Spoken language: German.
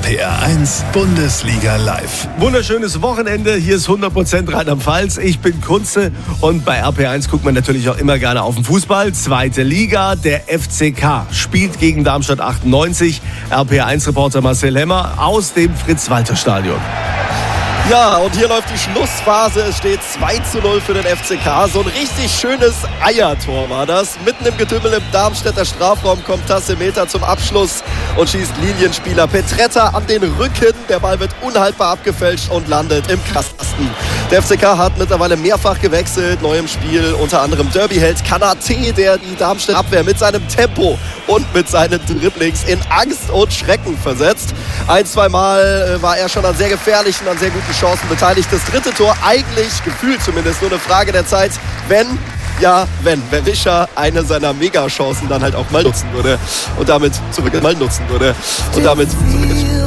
RPR1 Bundesliga live. Wunderschönes Wochenende. Hier ist 100% Rheinland-Pfalz. Ich bin Kunze und bei RPR1 guckt man natürlich auch immer gerne auf den Fußball. Zweite Liga, der FCK spielt gegen Darmstadt 98. RPR1-Reporter Marcel Hemmer aus dem Fritz-Walter-Stadion. Ja, und hier läuft die Schlussphase. Es steht 2:0 für den FCK. So ein richtig schönes Eiertor war das. Mitten im Getümmel im Darmstädter Strafraum kommt Tassemeter zum Abschluss und schießt Linienspieler Petretta an den Rücken. Der Ball wird unhaltbar abgefälscht und landet im Kasten. Der FCK hat mittlerweile mehrfach gewechselt, neu im Spiel, unter anderem Derby-Held Kanate, der die Darmstädter Abwehr mit seinem Tempo und mit seinen Dribblings in Angst und Schrecken versetzt. 1-2 Mal war er schon an sehr gefährlichen, an sehr guten Chancen beteiligt. Das dritte Tor eigentlich, gefühlt zumindest, nur eine Frage der Zeit, wenn Berisha eine seiner Megachancen dann halt auch mal nutzen würde und damit zurück ins Spiel.